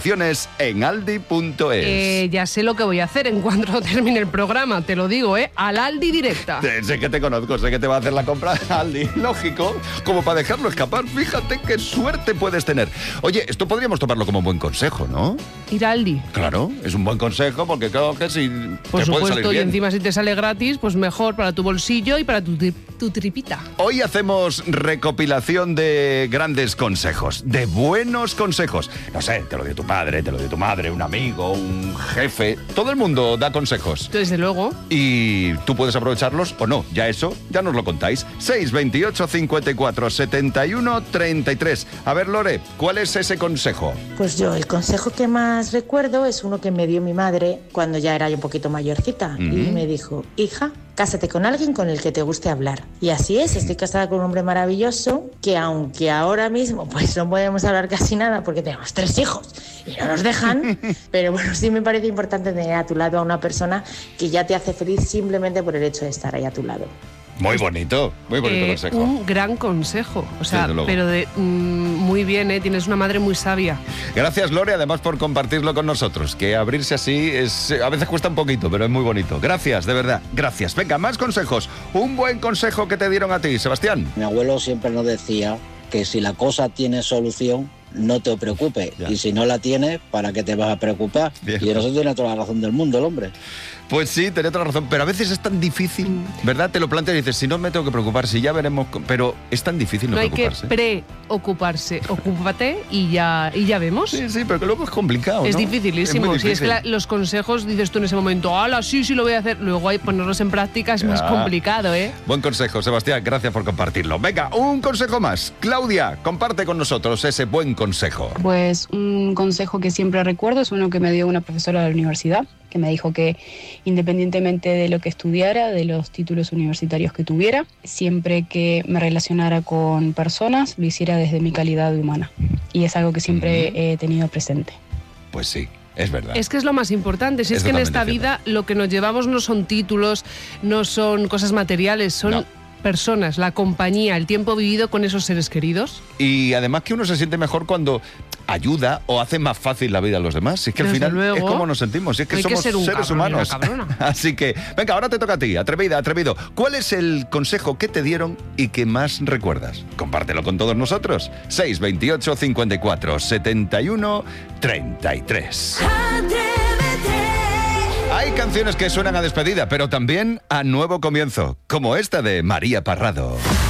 condiciones en aldi.es. Ya sé lo que voy a hacer en cuanto termine el programa, te lo digo, al Aldi directa. Sé que te conozco, sé que te va a hacer la compra Aldi, lógico, como para dejarlo escapar. Fíjate qué suerte puedes tener. Oye, esto podríamos tomarlo como un buen consejo, ¿no? Ir a Aldi. Claro, es un buen consejo porque creo que si por te supuesto, puede salir y bien. encima si te sale gratis, pues mejor para tu bolsillo y para tu tripita. Hoy hacemos recopilación de grandes consejos, de buenos consejos. No sé, te lo dio tu padre, te lo dio tu madre, un amigo, un jefe. Todo el mundo da consejos. Desde luego. Y tú puedes aprovecharlos o no. Ya eso, ya nos lo contáis. 628 54 71 33. A ver, Lore, ¿cuál es ese consejo? Pues yo, el consejo que más recuerdo es uno que me dio mi madre cuando ya era yo un poquito mayorcita. Y me dijo, hija, cásate con alguien con el que te guste hablar. Y así es, estoy casada con un hombre maravilloso que aunque ahora mismo pues no podemos hablar casi nada porque tenemos 3 hijos y no nos dejan, pero bueno, sí me parece importante tener a tu lado a una persona que ya te hace feliz simplemente por el hecho de estar ahí a tu lado. Muy bonito consejo. Un gran consejo, o sea, Desde luego. pero muy bien, tienes una madre muy sabia. Gracias, Lore, además por compartirlo con nosotros, que abrirse así a veces cuesta un poquito, pero es muy bonito. Gracias, de verdad, gracias. Venga, más consejos. Un buen consejo que te dieron a ti, Sebastián. Mi abuelo siempre nos decía que si la cosa tiene solución, no te preocupes. Ya. Y si no la tiene, ¿para qué te vas a preocupar? Bien. Y en eso tiene toda la razón del mundo el hombre. Pues sí, tenés toda la razón, pero a veces es tan difícil, ¿verdad? Te lo planteas y dices, si no me tengo que preocupar, si ya veremos, pero es tan difícil no hay preocuparse. que preocuparse, ocúpate y ya vemos. Sí, pero que luego es complicado, Es ¿no? dificilísimo. Es muy Si es difícil. que los consejos dices tú en ese momento, ¡hala, sí, lo voy a hacer! Luego hay ponerlos en práctica es más complicado, ¿eh? Buen consejo, Sebastián, gracias por compartirlo. Venga, un consejo más. Claudia, comparte con nosotros ese buen consejo. Pues un consejo que siempre recuerdo es uno que me dio una profesora de la universidad, que me dijo que independientemente de lo que estudiara, de los títulos universitarios que tuviera, siempre que me relacionara con personas, lo hiciera desde mi calidad humana. Y es algo que siempre he tenido presente. Pues sí. Es verdad. Es que es lo más importante. Si es que en esta vida lo que nos llevamos no son títulos, no son cosas materiales, son personas, la compañía, el tiempo vivido con esos seres queridos. Y además que uno se siente mejor cuando ayuda o hace más fácil la vida a los demás. Si es que al final es como nos sentimos, si es que somos seres humanos. Así que, venga, ahora te toca a ti, atrevida, atrevido. ¿Cuál es el consejo que te dieron y que más recuerdas? Compártelo con todos nosotros. 628 54 71 33. Hay canciones que suenan a despedida, pero también a nuevo comienzo, como esta de María Parrado.